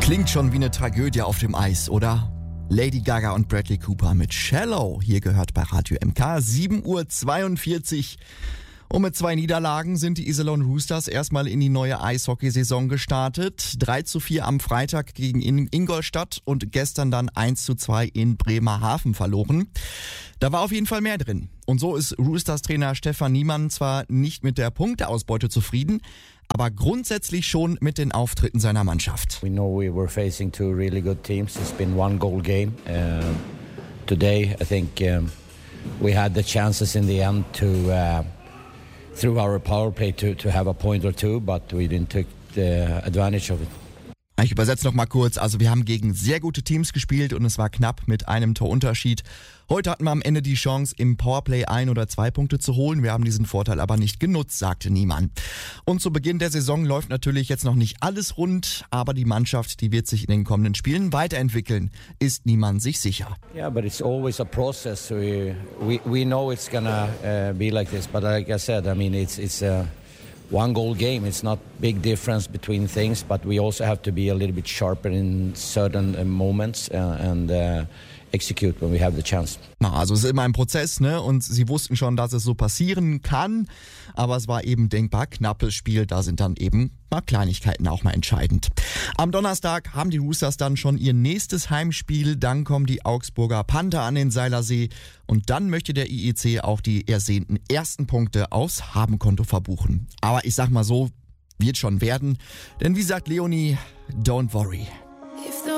Klingt schon wie eine Tragödie auf dem Eis, oder? Lady Gaga und Bradley Cooper mit Shallow. Hier gehört bei Radio MK 7:42 Uhr. Und mit 2 Niederlagen sind die Iserlohn Roosters erstmal in die neue Eishockeysaison gestartet. 3:4 am Freitag gegen Ingolstadt und gestern dann 1:2 in Bremerhaven verloren. Da war auf jeden Fall mehr drin. Und so ist Roosters-Trainer Stefan Niemann zwar nicht mit der Punkteausbeute zufrieden, aber grundsätzlich schon mit den Auftritten seiner Mannschaft. We know we were facing 2 really good teams. It's been 1-goal game. Today, I think we had the chances in the end to, through our power play, to have a point or two, but we didn't take the advantage of it. Ich übersetze noch mal kurz. Also wir haben gegen sehr gute Teams gespielt und es war knapp mit einem Torunterschied. Heute hatten wir am Ende die Chance, im Powerplay 1 oder 2 Punkte zu holen. Wir haben diesen Vorteil aber nicht genutzt, sagte Niemann. Und zu Beginn der Saison läuft natürlich jetzt noch nicht alles rund, aber die Mannschaft, die wird sich in den kommenden Spielen weiterentwickeln, ist Niemann sich sicher. Yeah, but it's always a process. We know it's gonna be like this, but like I said, I mean it's a 1-goal game. It's not big difference between things, but we also have to be a little bit sharper in certain moments and execute when we have the chance. Also es ist immer ein Prozess, ne? Und sie wussten schon, dass es so passieren kann, aber es war eben denkbar knappes Spiel. Da sind dann eben mal Kleinigkeiten auch mal entscheidend. Am Donnerstag haben die Roosters dann schon ihr nächstes Heimspiel. Dann kommen die Augsburger Panther an den Seilersee und dann möchte der IEC auch die ersehnten ersten Punkte aufs Habenkonto verbuchen. Aber ich sag mal so, wird schon werden, denn wie sagt Leonie, don't worry.